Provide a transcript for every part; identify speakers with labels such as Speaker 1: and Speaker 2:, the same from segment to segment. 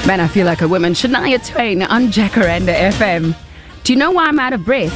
Speaker 1: Man, I feel like a woman. Shania Twain on Jacaranda FM. Do you know why I'm out of breath?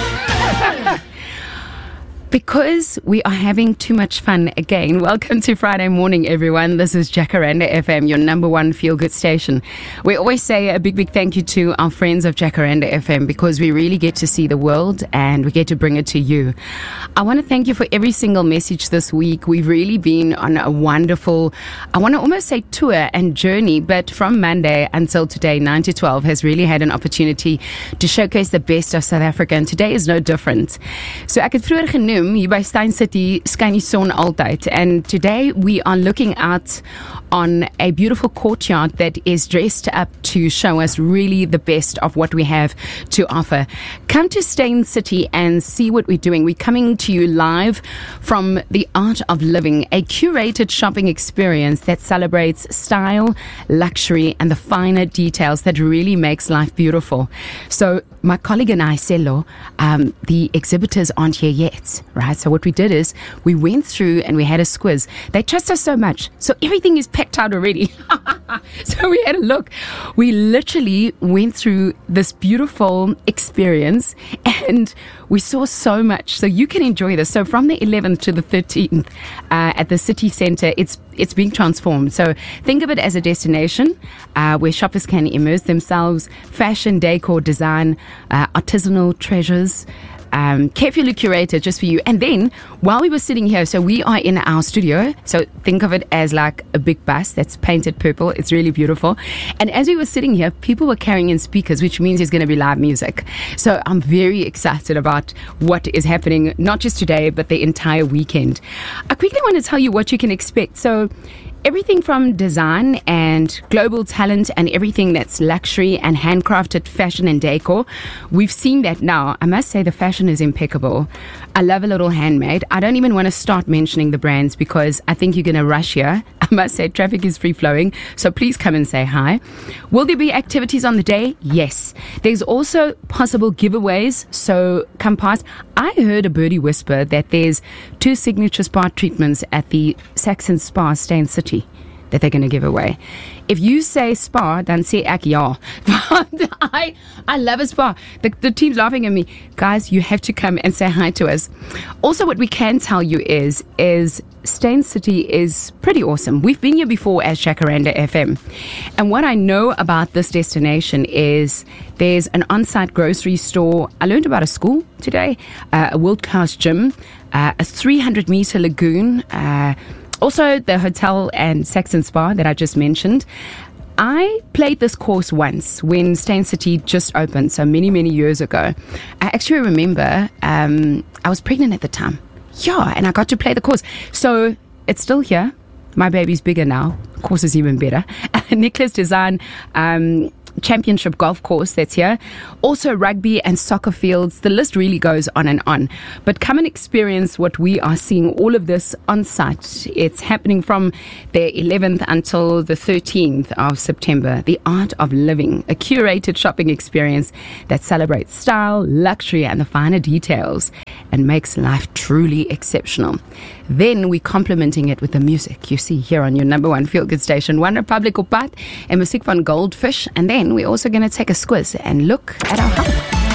Speaker 1: Because we are having too much fun again. Welcome to Friday morning, everyone. This is Jacaranda FM, your number one feel-good station. We always say a big thank you to our friends of Jacaranda FM because we really get to see the world and we get to bring it to you. I want to thank you for every single message this week. We've really been on a wonderful, I want to almost say tour and journey, but from Monday until today, 9 to 12, has really had an opportunity to showcase the best of South Africa, and today is no different. So ek het vroeër genoem, hier by Steyn City skyn die son altyd, and today we are looking out on a beautiful courtyard that is dressed up to show us really the best of what we have to offer. Come to Steyn City and see what we're doing. We're coming to you live from the Art of Living, a curated shopping experience that celebrates style, luxury, and the finer details that really makes life beautiful. So my colleague and I, Selo, the exhibitors aren't here yet, right? So what we did is we went through and we had a squiz. They trust us so much, so everything is packed out already. So we had a look. We literally went through this beautiful experience and we saw so much. So you can enjoy this. So from the 11th to the 13th at the city centre, it's being transformed. So think of it as a destination where shoppers can immerse themselves, fashion, decor, design, artisanal treasures, carefully curated just for you. And then while we were sitting here, so we are in our studio, so think of it as like a big bus that's painted purple. It's really beautiful. And as we were sitting here, people were carrying in speakers, which means there's going to be live music. So I'm very excited about what is happening, not just today, but the entire weekend. I quickly want to tell you what you can expect. So everything from design and global talent and everything that's luxury and handcrafted fashion and decor. We've seen that now. I must say the fashion is impeccable. I love a little handmade. I don't even want to start mentioning the brands because I think you're going to rush here. I must say traffic is free-flowing, so please come and say hi. Will there be activities on the day? Yes. There's also possible giveaways, so come past. I heard a birdie whisper that there's 2 signature spa treatments at the Saxon Spa, Steyn City, that they're going to give away. If you say spa, then say ek ja. I love a spa. The team's laughing at me. Guys, you have to come and say hi to us. Also, what we can tell you is Steyn City is pretty awesome. We've been here before as Jacaranda FM. And what I know about this destination is there's an on-site grocery store. I learned about a school today, a world-class gym, a 300-meter lagoon, also the hotel and Saxon Spa that I just mentioned. I played this course once when Steyn City just opened, so many years ago. I actually remember I was pregnant at the time. Yeah, and I got to play the course. So it's still here. My baby's bigger now. Course is even better. Nicholas Design Championship golf course that's here. Also rugby and soccer fields. The list really goes on and on. But come and experience what we are seeing, all of this on site. It's happening from the 11th until the 13th of September. The Art of Living, a curated shopping experience that celebrates style, luxury, and the finer details and makes life truly exceptional. Then we're complementing it with the music you see here on your number one feel-good station, One Republic Op Pad, and music van Goldfish. And then we're also going to take a squiz and look at our health.